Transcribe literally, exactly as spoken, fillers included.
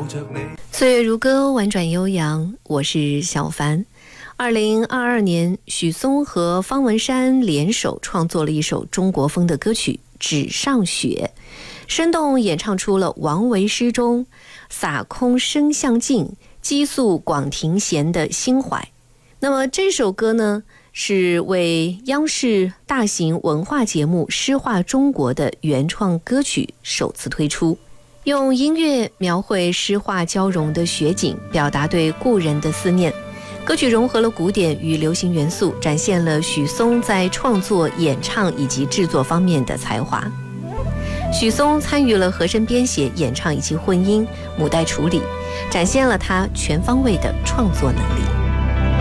岁月如歌，婉转悠扬，我是小凡。二零二二年，许嵩和方文山联手创作了一首中国风的歌曲《纸上雪》，生动演唱出了王维诗中洒空声相近，激诉广庭弦的心怀。那么这首歌呢，是为央视大型文化节目《诗画中国》的原创歌曲首次推出，用音乐描绘诗画交融的雪景，表达对故人的思念。歌曲融合了古典与流行元素，展现了许嵩在创作、演唱以及制作方面的才华。许嵩参与了和声编写、演唱以及混音、母带处理，展现了他全方位的创作能力。